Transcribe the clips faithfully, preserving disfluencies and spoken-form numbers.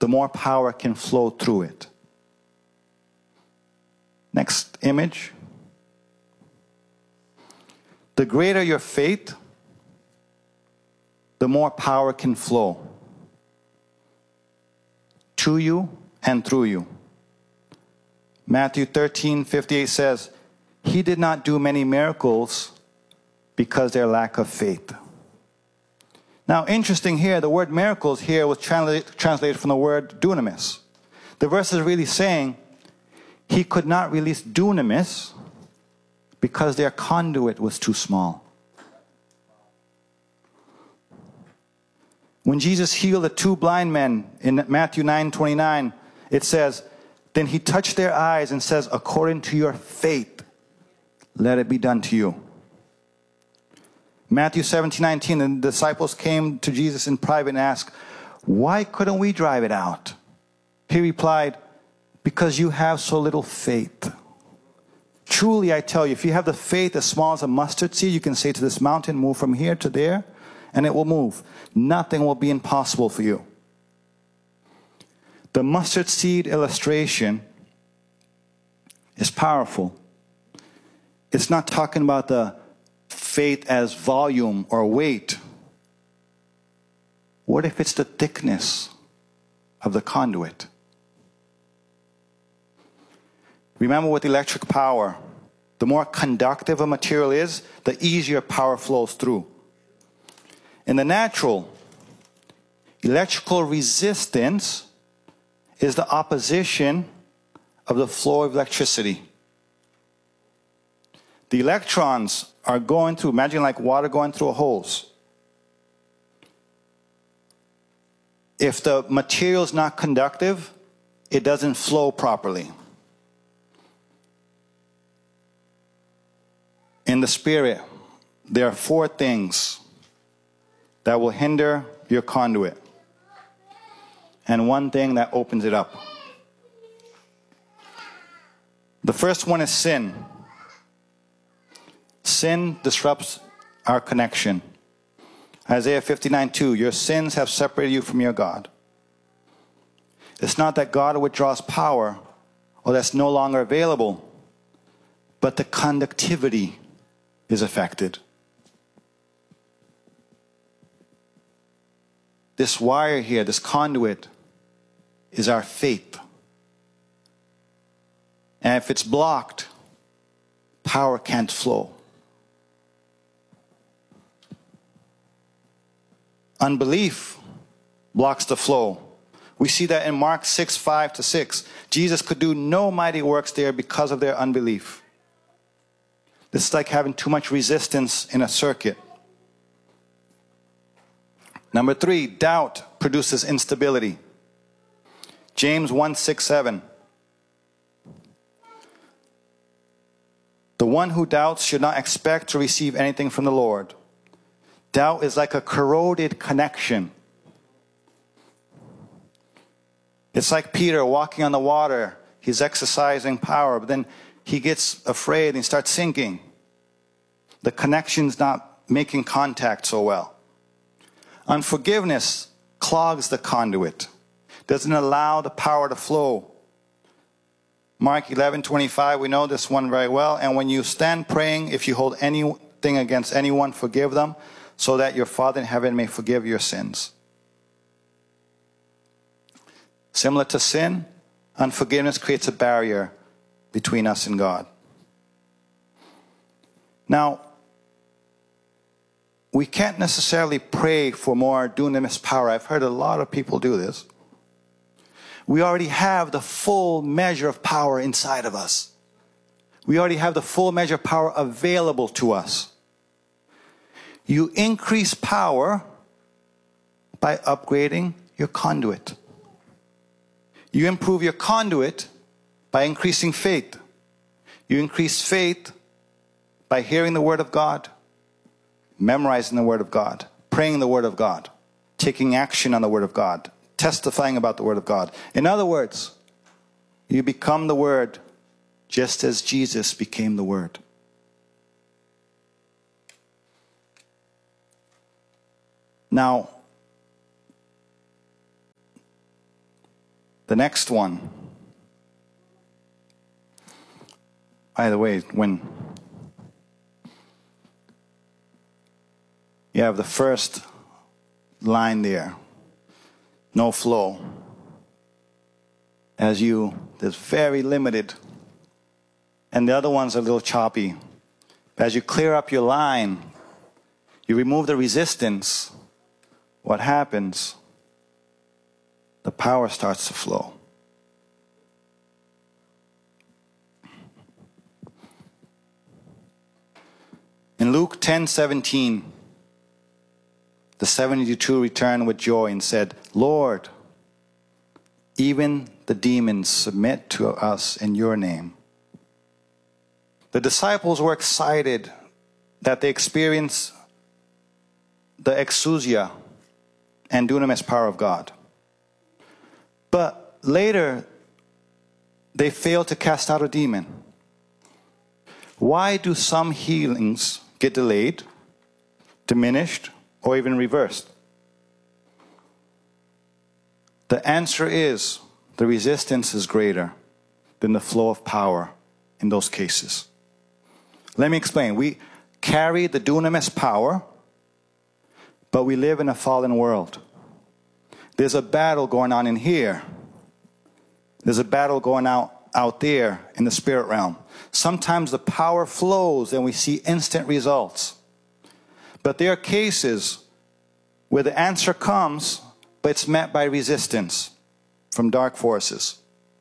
the more power can flow through it. Next image. The greater your faith, the more power can flow to you and through you. Matthew thirteen fifty-eight says, He did not do many miracles because of their lack of faith. Now, interesting here, the word miracles here was translate, translated from the word dunamis. The verse is really saying he could not release dunamis because their conduit was too small. When Jesus healed the two blind men in Matthew nine twenty-nine, it says, then he touched their eyes and says, according to your faith, let it be done to you. Matthew seventeen nineteen, the disciples came to Jesus in private and asked, why couldn't we drive it out? He replied, because you have so little faith. Truly, I tell you, if you have the faith as small as a mustard seed, you can say to this mountain, move from here to there, and it will move. Nothing will be impossible for you. The mustard seed illustration is powerful. It's not talking about the faith as volume or weight. What if it's the thickness of the conduit? Remember with electric power, the more conductive a material is, the easier power flows through. In the natural, electrical resistance is the opposition of the flow of electricity. The electrons are going through, imagine like water going through a hose. If the material is not conductive, it doesn't flow properly. In the spirit, there are four things that will hinder your conduit, and one thing that opens it up. The first one is sin. Sin disrupts our connection. Isaiah fifty-nine two, your sins have separated you from your God. It's not that God withdraws power or that's no longer available, but the conductivity is affected. This wire here, this conduit, is our faith. And if it's blocked, power can't flow. Unbelief blocks the flow. We see that in Mark six, five to six. Jesus could do no mighty works there because of their unbelief. This is like having too much resistance in a circuit. Number three, doubt produces instability. James one, six, seven. The one who doubts should not expect to receive anything from the Lord. Doubt is like a corroded connection. It's like Peter walking on the water. He's exercising power, but then he gets afraid and he starts sinking. The connection's not making contact so well. Unforgiveness clogs the conduit, doesn't allow the power to flow. Mark eleven twenty-five, we know this one very well. And when you stand praying, if you hold anything against anyone, forgive them, so that your Father in heaven may forgive your sins. Similar to sin, unforgiveness creates a barrier between us and God. Now, we can't necessarily pray for more dunamis power. I've heard a lot of people do this. We already have the full measure of power inside of us. We already have the full measure of power available to us. You increase power by upgrading your conduit. You improve your conduit by increasing faith. You increase faith by hearing the Word of God, memorizing the Word of God, praying the Word of God, taking action on the Word of God, testifying about the Word of God. In other words, you become the Word just as Jesus became the Word. Now, The next one. By the way, when you have the first line there, no flow. As you, there's very limited. And the other one's a little choppy. As you clear up your line, you remove the resistance, what happens? The power starts to flow. In Luke ten seventeen, the seventy-two returned with joy and said, Lord, even the demons submit to us in your name. The disciples were excited that they experienced the exousia and dunamis power of God. But later, they failed to cast out a demon. Why do some healings get delayed, diminished, or even reversed? The answer is the resistance is greater than the flow of power in those cases. Let me explain. We carry the dunamis power, but we live in a fallen world. There's a battle going on in here. There's a battle going out out there in the spirit realm. Sometimes the power flows and we see instant results. But there are cases where the answer comes, but it's met by resistance from dark forces.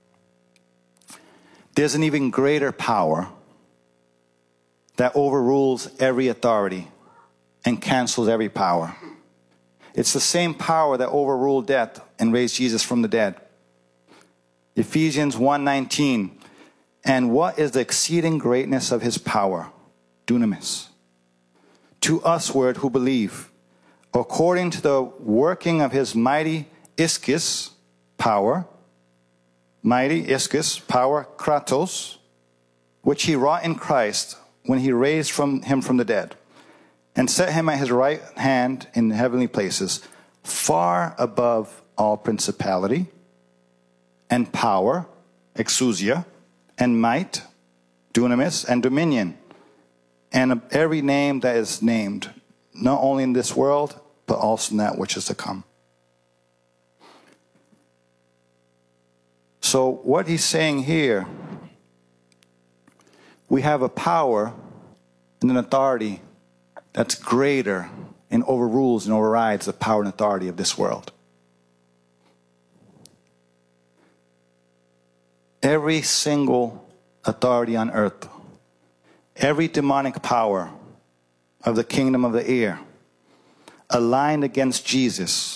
There's an even greater power that overrules every authority and cancels every power. It's the same power that overruled death and raised Jesus from the dead. Ephesians one nineteen, and what is the exceeding greatness of his power? Dunamis. To usward who believe, according to the working of his mighty ischus, power, mighty ischus, power, kratos, which he wrought in Christ when he raised from him from the dead, and set him at his right hand in heavenly places, far above all principality and power, exousia, and might, dunamis, and dominion, and every name that is named, not only in this world, but also in that which is to come. So what he's saying here, we have a power and an authority that's greater and overrules and overrides the power and authority of this world. Every single authority on earth, every demonic power of the kingdom of the air, aligned against Jesus.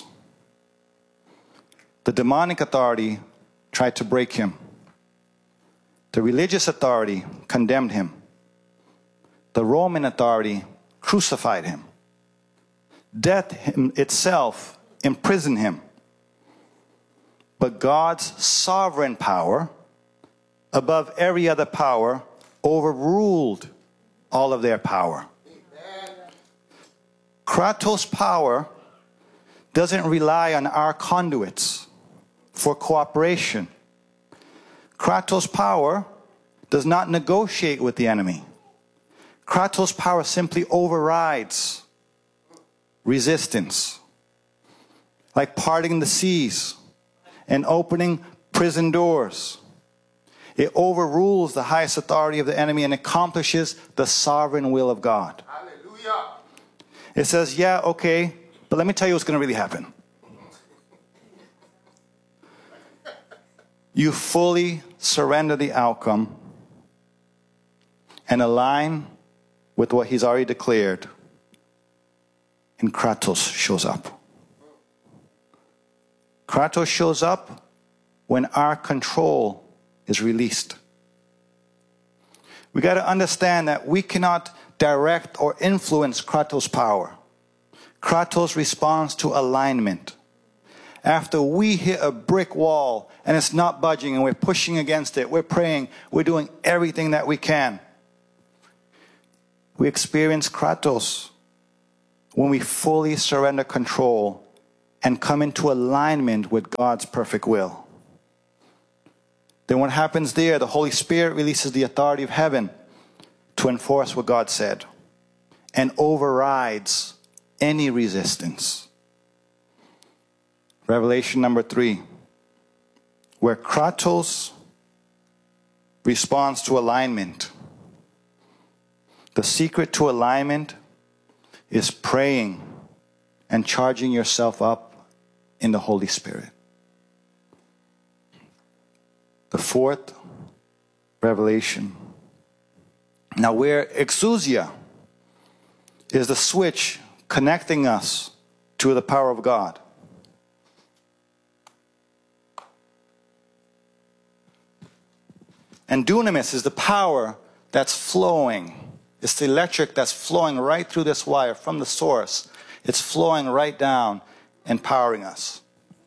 The demonic authority tried to break him. The religious authority condemned him. The Roman authority crucified him. Death itself imprisoned him. But God's sovereign power, above every other power, overruled all of their power. Amen. Kratos' power doesn't rely on our conduits for cooperation. Kratos' power does not negotiate with the enemy. Kratos' power simply overrides resistance, like parting the seas and opening prison doors. It overrules the highest authority of the enemy and accomplishes the sovereign will of God. Hallelujah. It says, yeah, okay, but let me tell you what's going to really happen. You fully surrender the outcome and align with what he's already declared, and Kratos shows up. Kratos shows up when our control is released. We got to understand that we cannot direct or influence Kratos' power. Kratos responds to alignment. After we hit a brick wall and it's not budging and we're pushing against it, we're praying, we're doing everything that we can. We experience Kratos when we fully surrender control and come into alignment with God's perfect will. Then what happens there? The Holy Spirit releases the authority of heaven to enforce what God said and overrides any resistance. Revelation number three, where Kratos responds to alignment. The secret to alignment is praying and charging yourself up in the Holy Spirit. The fourth revelation. Now, where exousia is the switch connecting us to the power of God. And dunamis is the power that's flowing. It's the electric that's flowing right through this wire from the source. It's flowing right down and powering us.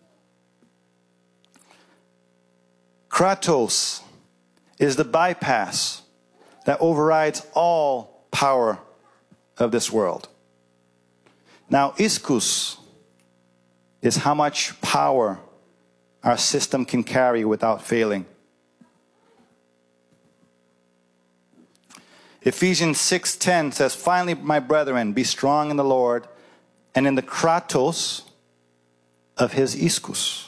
Kratos is the bypass that overrides all power of this world. Now, ischus is how much power our system can carry without failing. Ephesians six ten says, "Finally, my brethren, be strong in the Lord and in the kratos of his ischus."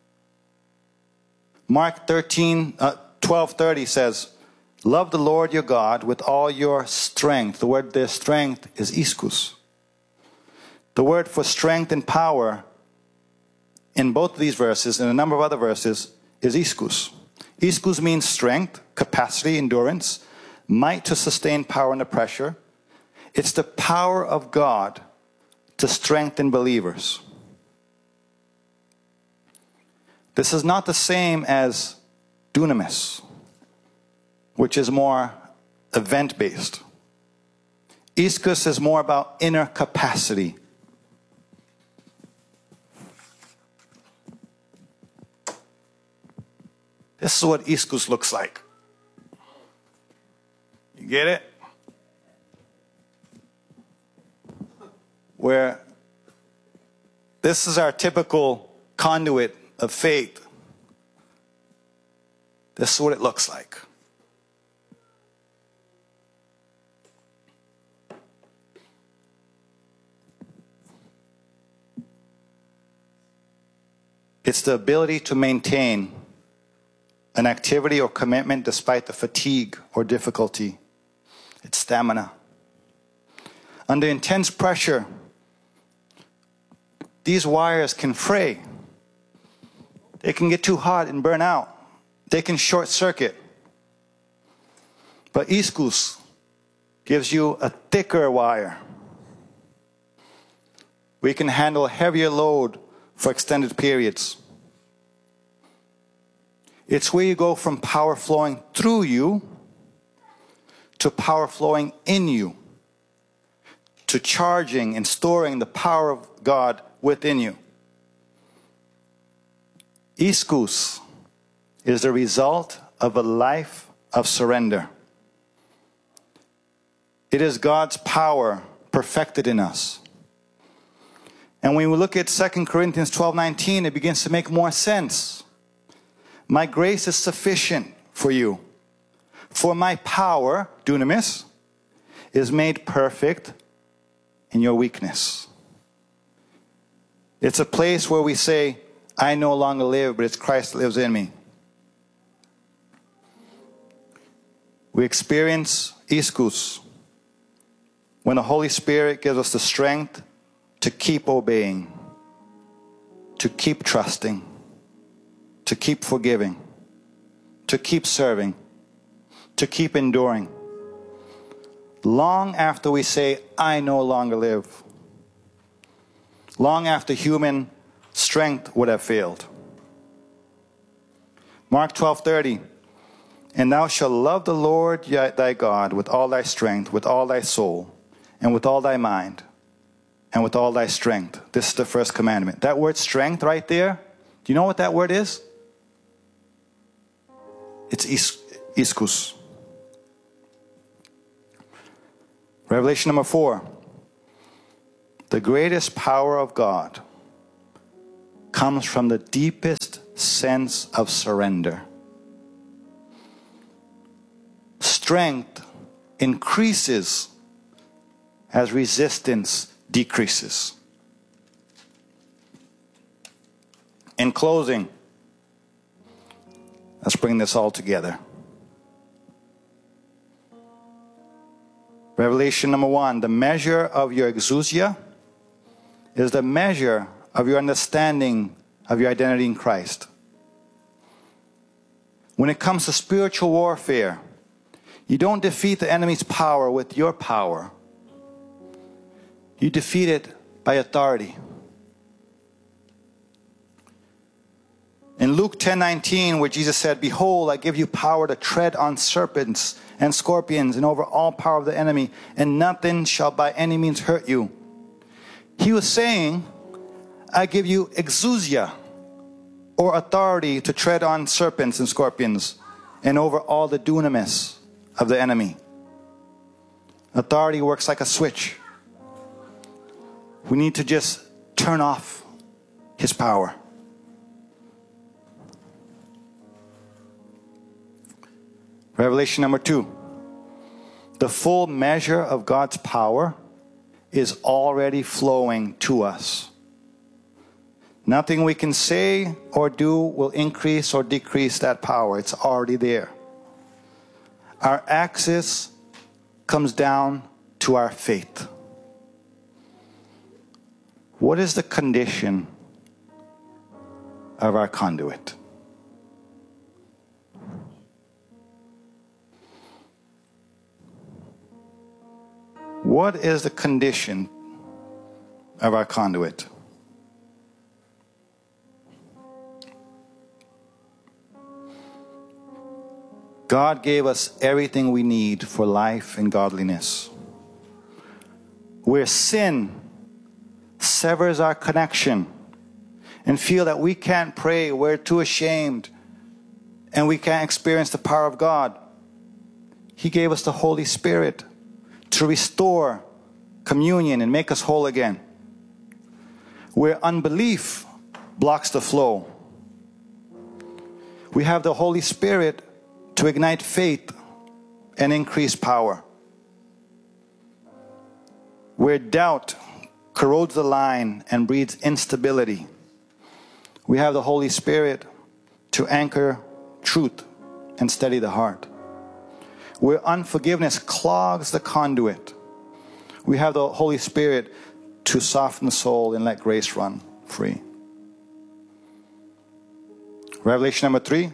Mark thirteen, uh, twelve thirty says, "Love the Lord your God with all your strength." The word there, strength, is ischus. The word for strength and power in both of these verses and a number of other verses is ischus. Ischus means strength, capacity, endurance, might to sustain power under pressure. It's the power of God to strengthen believers. This is not the same as dunamis, which is more event-based. Ischus is more about inner capacity. This is what ischus looks like. You get it? Where this is our typical conduit of faith. This is what it looks like. It's the ability to maintain an activity or commitment despite the fatigue or difficulty. It's stamina. Under intense pressure, these wires can fray. They can get too hot and burn out. They can short circuit. But ischus gives you a thicker wire. We can handle a heavier load for extended periods. It's where you go from power flowing through you to power flowing in you, to charging and storing the power of God within you. Ischus is the result of a life of surrender. It is God's power perfected in us. And when we look at Second Corinthians twelve nineteen, it begins to make more sense. My grace is sufficient for you, for my power, dunamis, is made perfect in your weakness. It's a place where we say, I no longer live, but it's Christ that lives in me. We experience ischus when the Holy Spirit gives us the strength to keep obeying, to keep trusting, to keep forgiving, to keep serving, to keep enduring. Long after we say, I no longer live. Long after human strength would have failed. Mark twelve thirty, and thou shalt love the Lord thy God with all thy strength, with all thy soul, and with all thy mind, and with all thy strength. This is the first commandment. That word strength right there, do you know what that word is? It's is, ischus. Revelation number four. The greatest power of God comes from the deepest sense of surrender. strength increases as resistance decreases. In closing, let's bring this all together. Revelation number one, the measure of your exousia is the measure of your understanding of your identity in Christ. When it comes to spiritual warfare, you don't defeat the enemy's power with your power. You defeat it by authority. In Luke ten nineteen, where Jesus said, "Behold, I give you power to tread on serpents and scorpions and over all power of the enemy, and nothing shall by any means hurt you." He was saying, I give you exousia, or authority to tread on serpents and scorpions and over all the dunamis of the enemy. Authority works like a switch. We need to just turn off his power. Revelation number two. The full measure of God's power is already flowing to us. Nothing we can say or do will increase or decrease that power. It's already there. Our access comes down to our faith. What is the condition of our conduit? What is the condition of our conduit? God gave us everything we need for life and godliness. Where sin severs our connection and feel that we can't pray, we're too ashamed, and we can't experience the power of God, He gave us the Holy Spirit to restore communion and make us whole again. Where unbelief blocks the flow, we have the Holy Spirit to ignite faith and increase power. Where doubt corrodes the line and breeds instability, we have the Holy Spirit to anchor truth and steady the heart. Where unforgiveness clogs the conduit, we have the Holy Spirit to soften the soul and let grace run free. Revelation number three.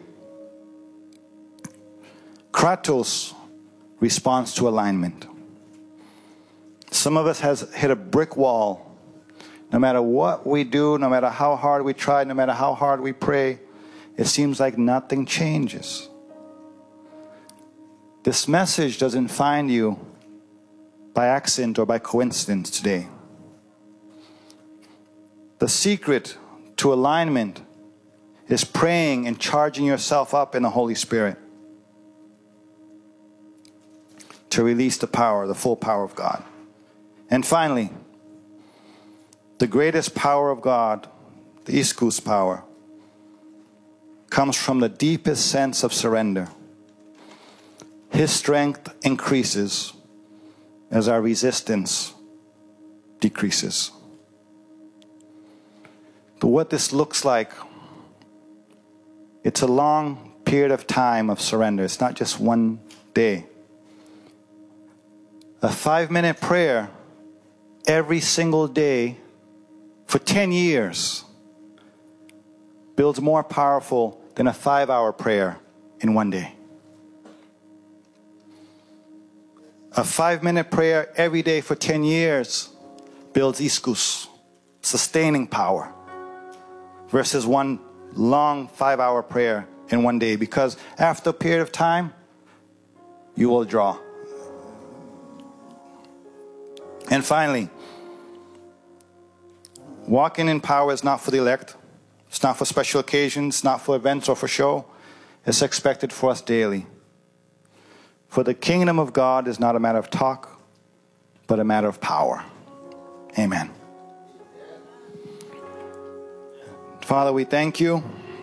Kratos responds to alignment. Some of us has hit a brick wall. No matter what we do, no matter how hard we try, no matter how hard we pray, it seems like nothing changes. This message doesn't find you by accident or by coincidence today. The secret to alignment is praying and charging yourself up in the Holy Spirit to release the power, the full power of God. And finally, the greatest power of God, the ischus power, comes from the deepest sense of surrender. His strength increases as our resistance decreases. But what this looks like, it's a long period of time of surrender. It's not just one day. A five-minute prayer every single day for ten years builds more powerful than a five-hour prayer in one day. A five-minute prayer every day for ten years builds ischus, sustaining power, versus one long five-hour prayer in one day. Because after a period of time, you will draw. And finally, walking in power is not for the elect. It's not for special occasions, not for events or for show. It's expected for us daily. For the kingdom of God is not a matter of talk, but a matter of power. Amen. Father, we thank you